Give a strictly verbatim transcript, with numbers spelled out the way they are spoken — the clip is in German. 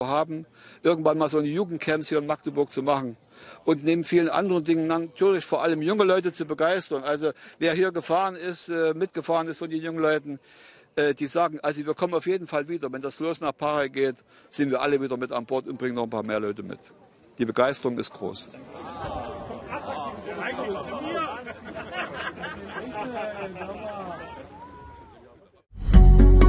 haben, irgendwann mal so eine Jugendcamps hier in Magdeburg zu machen und neben vielen anderen Dingen natürlich vor allem junge Leute zu begeistern. Also wer hier gefahren ist, mitgefahren ist von den jungen Leuten, die sagen, also wir kommen auf jeden Fall wieder. Wenn das los nach Parey geht, sind wir alle wieder mit an Bord und bringen noch ein paar mehr Leute mit. Die Begeisterung ist groß. Eigentlich zu mir.